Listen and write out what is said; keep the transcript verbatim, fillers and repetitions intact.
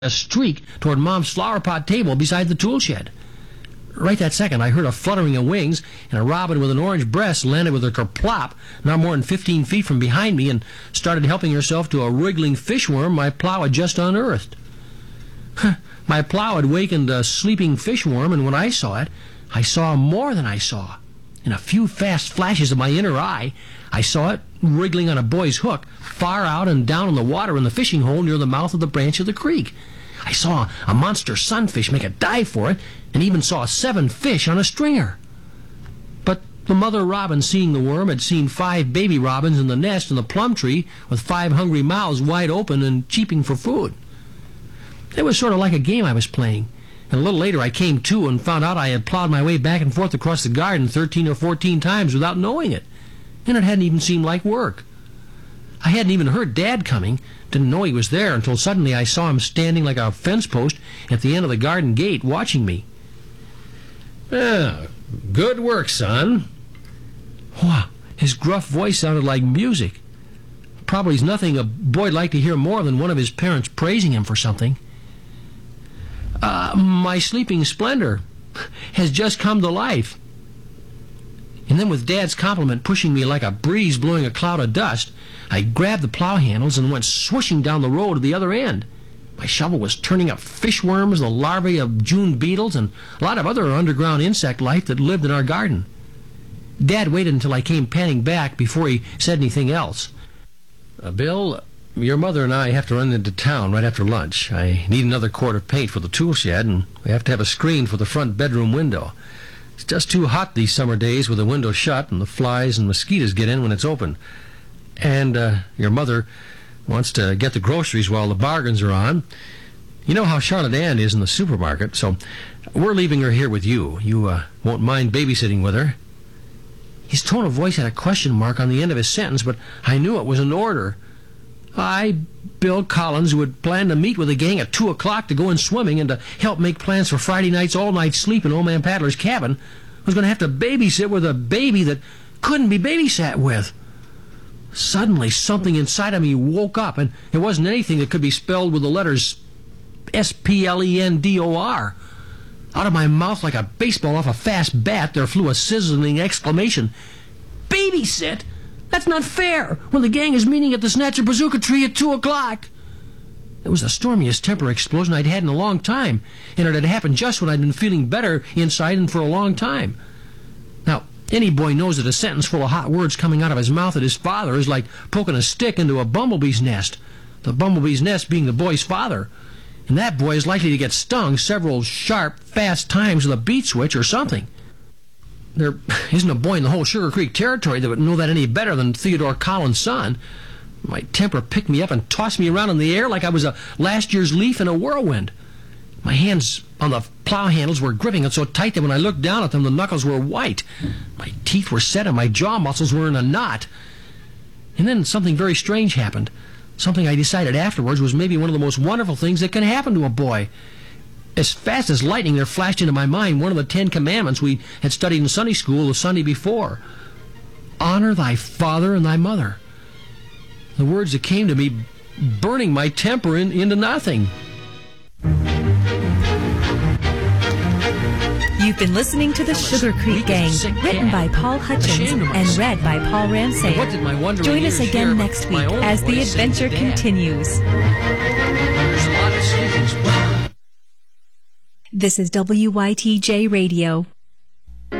a streak toward Mom's flower pot table beside the tool shed. Right that second, I heard a fluttering of wings, and a robin with an orange breast landed with her kerplop not more than fifteen feet from behind me and started helping herself to a wriggling fishworm my plow had just unearthed. My plow had wakened a sleeping fishworm, and when I saw it, I saw more than I saw. In a few fast flashes of my inner eye, I saw it wriggling on a boy's hook, far out and down in the water in the fishing hole near the mouth of the branch of the creek. I saw a monster sunfish make a dive for it, and even saw seven fish on a stringer. But the mother robin, seeing the worm, had seen five baby robins in the nest in the plum tree with five hungry mouths wide open and cheeping for food. It was sort of like a game I was playing, and a little later I came to and found out I had plowed my way back and forth across the garden thirteen or fourteen times without knowing it, and it hadn't even seemed like work. I hadn't even heard Dad coming, didn't know he was there until suddenly I saw him standing like a fence post at the end of the garden gate watching me. "Yeah, good work, son." Wow, his gruff voice sounded like music. Probably is nothing a boy'd like to hear more than one of his parents praising him for something. Uh, my sleeping splendor has just come to life. And then with Dad's compliment pushing me like a breeze blowing a cloud of dust, I grabbed the plow handles and went swooshing down the road to the other end. My shovel was turning up fishworms, the larvae of June beetles, and a lot of other underground insect life that lived in our garden. Dad waited until I came panting back before he said anything else. Uh, Bill, your mother and I have to run into town right after lunch. I need another quart of paint for the tool shed, and we have to have a screen for the front bedroom window. It's just too hot these summer days with the window shut and the flies and mosquitoes get in when it's open. And uh, your mother wants to get the groceries while the bargains are on. You know how Charlotte Ann is in the supermarket, so we're leaving her here with you. You uh, won't mind babysitting with her. His tone of voice had a question mark on the end of his sentence, but I knew it was an order. I, Bill Collins, who had planned to meet with the gang at two o'clock to go in swimming and to help make plans for Friday night's all-night sleep in Old Man Paddler's cabin, was going to have to babysit with a baby that couldn't be babysat with. Suddenly, something inside of me woke up, and it wasn't anything that could be spelled with the letters S P L E N D O R. Out of my mouth, like a baseball off a fast bat, there flew a sizzling exclamation. "Babysit? That's not fair, when the gang is meeting at the Snatcher Bazooka Tree at two o'clock. It was the stormiest temper explosion I'd had in a long time, and it had happened just when I'd been feeling better inside and for a long time. Now, any boy knows that a sentence full of hot words coming out of his mouth at his father is like poking a stick into a bumblebee's nest, the bumblebee's nest being the boy's father. And that boy is likely to get stung several sharp, fast times with a beat switch or something. There isn't a boy in the whole Sugar Creek territory that would know that any better than Theodore Collins' son. My temper picked me up and tossed me around in the air like I was a last year's leaf in a whirlwind. My hands on the plow handles were gripping it so tight that when I looked down at them, the knuckles were white. My teeth were set and my jaw muscles were in a knot. And then something very strange happened. Something I decided afterwards was maybe one of the most wonderful things that can happen to a boy. As fast as lightning, there flashed into my mind one of the Ten Commandments we had studied in Sunday school the Sunday before. Honor thy father and thy mother. The words that came to me, burning my temper in, into nothing. You've been listening to The Sugar Creek Gang, written by Paul Hutchins and read by Paul Ramsey. Join us again next week as the adventure continues. This is W Y T J Radio.